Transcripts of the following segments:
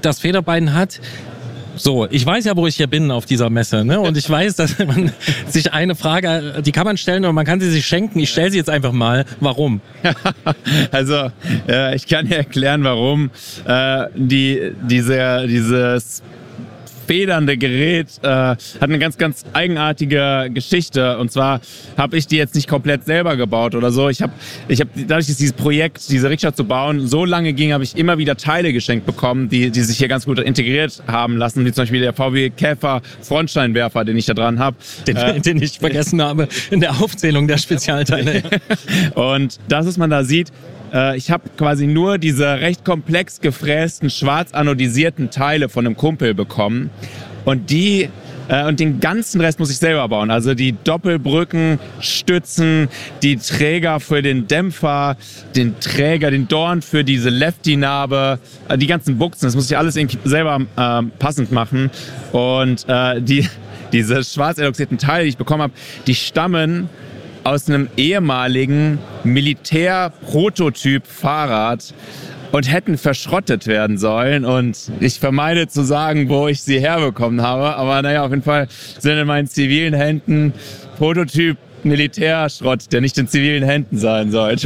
das Federbein hat. So, ich weiß ja, wo ich hier bin auf dieser Messe, ne? Und ich weiß, dass man sich eine Frage, die kann man stellen und man kann sie sich schenken. Ich stelle sie jetzt einfach mal. Warum? Also, ich kann dir erklären, warum. Dieses federnde Gerät hat eine ganz, ganz eigenartige Geschichte. Und zwar habe ich die jetzt nicht komplett selber gebaut oder so. Ich hab dadurch, dass dieses Projekt, diese Rikscha zu bauen, so lange ging, habe ich immer wieder Teile geschenkt bekommen, die sich hier ganz gut integriert haben lassen. Wie zum Beispiel der VW Käfer Frontsteinwerfer, den ich da dran habe. Den ich vergessen habe in der Aufzählung der Spezialteile. Und das, was man da sieht, ich habe quasi nur diese recht komplex gefrästen, schwarz anodisierten Teile von einem Kumpel bekommen. Und den ganzen Rest muss ich selber bauen. Also die Doppelbrücken, Stützen, die Träger für den Dämpfer, den Dorn für diese Lefty-Narbe, die ganzen Buchsen. Das muss ich alles irgendwie selber passend machen. Und diese schwarz eloxierten Teile, die ich bekommen habe, die stammen aus einem ehemaligen Militär-Prototyp-Fahrrad und hätten verschrottet werden sollen. Und ich vermeide zu sagen, wo ich sie herbekommen habe. Aber naja, auf jeden Fall sind in meinen zivilen Händen Prototyp Militärschrott, der nicht in zivilen Händen sein sollte.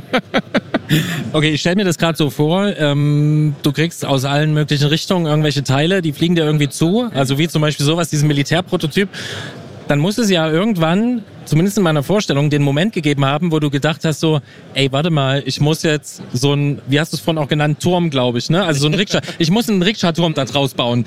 Okay, ich stelle mir das gerade so vor, du kriegst aus allen möglichen Richtungen irgendwelche Teile, die fliegen dir irgendwie zu. Also wie zum Beispiel sowas, diesen Militärprototyp. Dann muss es ja irgendwann, zumindest in meiner Vorstellung, den Moment gegeben haben, wo du gedacht hast so, ey, warte mal, ich muss jetzt so ein, wie hast du es vorhin auch genannt, Turm, glaube ich, ne? Also so ein Rikscha, ich muss einen Rikscha-Turm da draus bauen.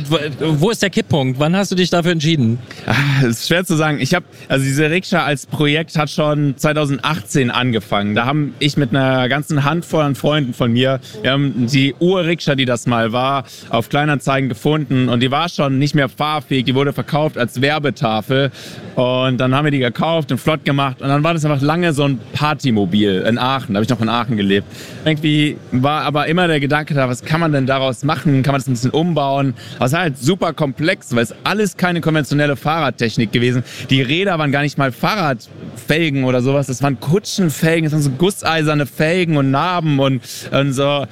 Wo ist der Kipppunkt? Wann hast du dich dafür entschieden? Das ist schwer zu sagen. Also diese Rikscha als Projekt hat schon 2018 angefangen. Da haben ich mit einer ganzen Handvoll an Freunden von mir, wir haben die Ur-Rikscha, die das mal war, auf Kleinanzeigen gefunden und die war schon nicht mehr fahrfähig, die wurde verkauft als Werbetafel. Und dann haben wir die gekauft und flott gemacht. Und dann war das einfach lange so ein Partymobil in Aachen. Da habe ich noch in Aachen gelebt. Irgendwie war aber immer der Gedanke da, was kann man denn daraus machen? Kann man das ein bisschen umbauen? Aber es war halt super komplex, weil es alles keine konventionelle Fahrradtechnik gewesen. Die Räder waren gar nicht mal Fahrradfelgen oder sowas. Das waren Kutschenfelgen, das waren so gusseiserne Felgen und Narben und so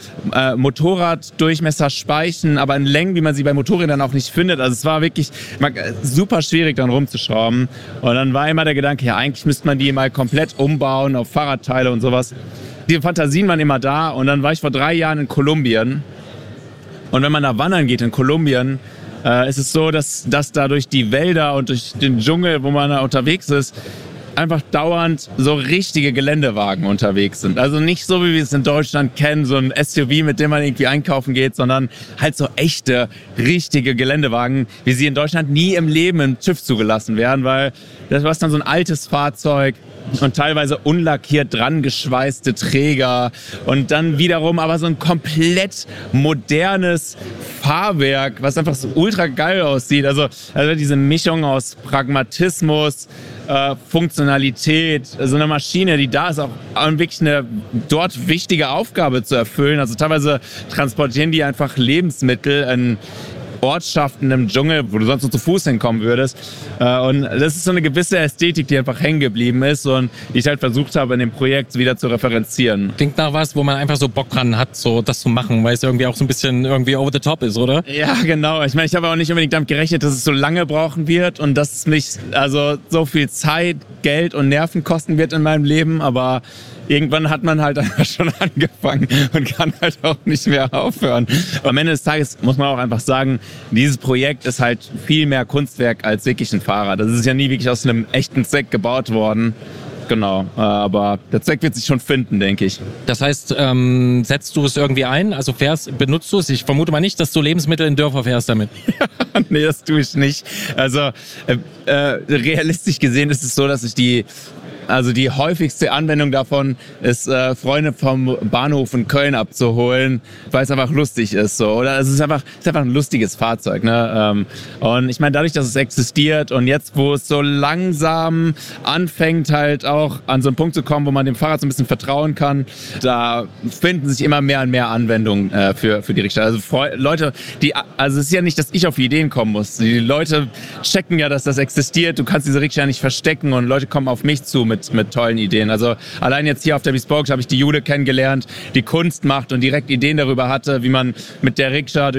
Motorraddurchmesser Speichen, aber in Längen, wie man sie bei Motorrädern auch nicht findet. Also es war wirklich super schwierig, dann rumzuschrauben. Und dann war immer der Gedanke, ja, eigentlich müsste man die mal komplett umbauen auf Fahrradteile und sowas. Die Fantasien waren immer da. Und dann war ich vor 3 Jahren in Kolumbien. Und wenn man da wandern geht in Kolumbien, ist es so, dass da durch die Wälder und durch den Dschungel, wo man da unterwegs ist, einfach dauernd so richtige Geländewagen unterwegs sind. Also nicht so, wie wir es in Deutschland kennen, so ein SUV, mit dem man irgendwie einkaufen geht, sondern halt so echte, richtige Geländewagen, wie sie in Deutschland nie im Leben im TÜV zugelassen werden, weil das war dann so ein altes Fahrzeug und teilweise unlackiert dran geschweißte Träger und dann wiederum aber so ein komplett modernes Fahrwerk, was einfach so ultra geil aussieht. Also diese Mischung aus Pragmatismus, Funktionalität, so eine Maschine, die da ist, auch wirklich eine dort wichtige Aufgabe zu erfüllen. Also teilweise transportieren die einfach Lebensmittel in Ortschaften im Dschungel, wo du sonst nur zu Fuß hinkommen würdest. Und das ist so eine gewisse Ästhetik, die einfach hängen geblieben ist und die ich halt versucht habe, in dem Projekt wieder zu referenzieren. Klingt nach was, wo man einfach so Bock dran hat, so das zu machen, weil es irgendwie auch so ein bisschen irgendwie over the top ist, oder? Ja, genau. Ich meine, ich habe auch nicht unbedingt damit gerechnet, dass es so lange brauchen wird und dass es mich also so viel Zeit, Geld und Nerven kosten wird in meinem Leben, aber irgendwann hat man halt einfach schon angefangen und kann halt auch nicht mehr aufhören. Am Ende des Tages muss man auch einfach sagen, dieses Projekt ist halt viel mehr Kunstwerk als wirklich ein Fahrrad. Das ist ja nie wirklich aus einem echten Zweck gebaut worden. Genau, aber der Zweck wird sich schon finden, denke ich. Das heißt, setzt du es irgendwie ein? Also benutzt du es? Ich vermute mal nicht, dass du Lebensmittel in Dörfer fährst damit. Nee, das tue ich nicht. Also realistisch gesehen ist es so, dass ich die häufigste Anwendung davon ist, Freunde vom Bahnhof in Köln abzuholen, weil es einfach lustig ist, so. Oder es ist einfach ein lustiges Fahrzeug, ne? Und ich meine, dadurch, dass es existiert und jetzt, wo es so langsam anfängt, halt auch an so einen Punkt zu kommen, wo man dem Fahrrad so ein bisschen vertrauen kann, da finden sich immer mehr und mehr Anwendungen für die Rikscha. Also Leute, es ist ja nicht, dass ich auf Ideen kommen muss. Die Leute checken ja, dass das existiert. Du kannst diese Rikscha nicht verstecken und Leute kommen auf mich zu mit tollen Ideen. Also allein jetzt hier auf der Bespoke habe ich die Jule kennengelernt, die Kunst macht und direkt Ideen darüber hatte, wie man mit der Rikscha